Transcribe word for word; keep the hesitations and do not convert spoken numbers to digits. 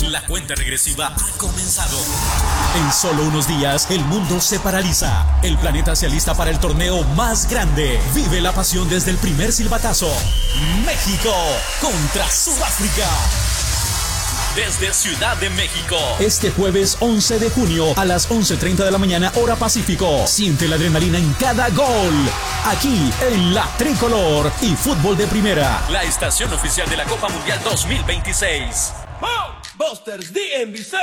La cuenta regresiva ha comenzado. En solo unos días, el mundo se paraliza. El planeta se alista para el torneo más grande. Vive la pasión desde el primer silbatazo. México contra Sudáfrica. Desde Ciudad de México. Este jueves once de junio a las once treinta de la mañana, hora Pacífico. Siente la adrenalina en cada gol. Aquí en La Tricolor y Fútbol de Primera. La estación oficial de la Copa Mundial dos mil veintiséis. Busters D M V C.